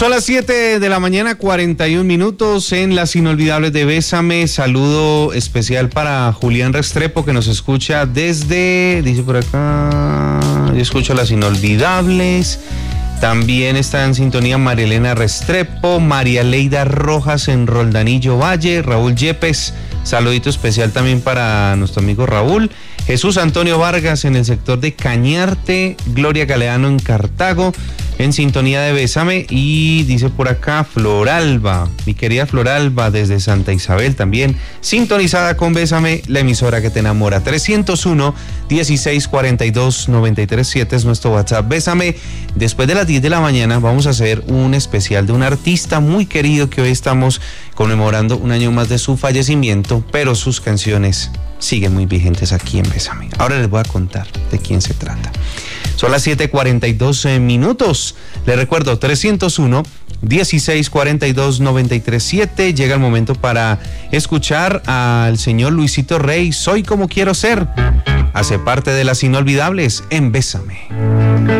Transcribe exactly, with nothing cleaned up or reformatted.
Son las siete de la mañana, cuarenta y un minutos en Las Inolvidables de Bésame. Saludo especial para Julián Restrepo, que nos escucha desde, dice por acá, yo escucho Las Inolvidables. También está en sintonía María Elena Restrepo, María Leida Rojas en Roldanillo Valle, Raúl Yepes, saludito especial también para nuestro amigo Raúl, Jesús Antonio Vargas en el sector de Cañarte, Gloria Galeano en Cartago, en sintonía de Bésame, y dice por acá Floralba, mi querida Floralba desde Santa Isabel también, sintonizada con Bésame, la emisora que te enamora. Trescientos uno, dieciséis cuarenta y dos, noventa y tres siete es nuestro WhatsApp. Bésame, después de las diez de la mañana vamos a hacer un especial de un artista muy querido que hoy estamos conmemorando un año más de su fallecimiento, pero sus canciones siguen muy vigentes aquí en Bésame. Ahora les voy a contar de quién se trata. Son las siete cuarenta y dos minutos. Les recuerdo, trescientos uno, dieciséis cuarenta y dos, noventa y tres siete. Llega el momento para escuchar al señor Luisito Rey, Soy como quiero ser. Hace parte de Las Inolvidables en Bésame.